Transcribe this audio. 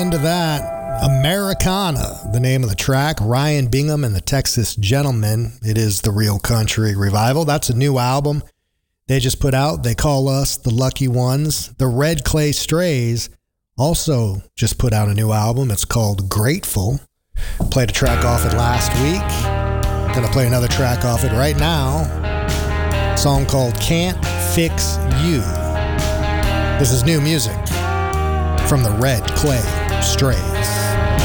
Into that, Americana, the name of the track. Ryan Bingham and the Texas Gentlemen. It is the Real Country Revival. That's a new album they just put out. They call us the Lucky Ones. The Red Clay Strays also just put out a new album. It's called Grateful. Played a track off it last week. Gonna play another track off it right now. A song called Can't Fix You. This is new music from the Red Clay Strays.